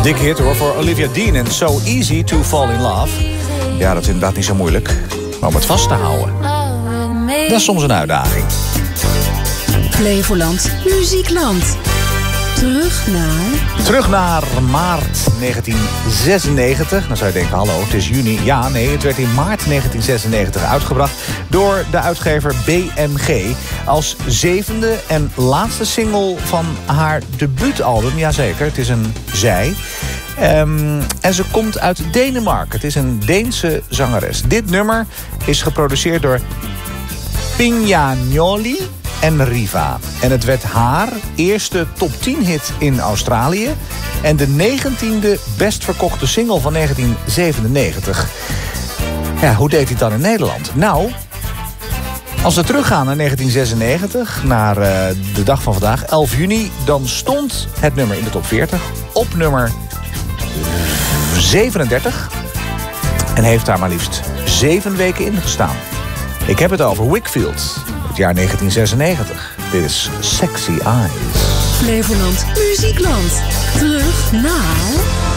Dikke hit hoor, voor Olivia Dean en So Easy to Fall in Love. Ja, dat is inderdaad niet zo moeilijk. Maar om het vast te houden, dat is soms een uitdaging. Flevoland Muziekland. Terug naar maart 1996. Dan zou je denken, hallo, het is juni. Ja, nee, het werd in maart 1996 uitgebracht door de uitgever BMG. Als 7e en laatste single van haar debuutalbum. Jazeker, het is een zij. En ze komt uit Denemarken. Het is een Deense zangeres. Dit nummer is geproduceerd door Pignanoli en Riva. En het werd haar eerste top 10 hit in Australië en de 19e best verkochte single van 1997. Ja, hoe deed hij het dan in Nederland? Nou, als we teruggaan naar 1996, naar de dag van vandaag, 11 juni... dan stond het nummer in de top 40 op nummer 37... en heeft daar maar liefst 7 weken in gestaan. Ik heb het over Wakefield, het jaar 1996. Dit is Sexy Eyes. Flevoland Muziekland. Terug naar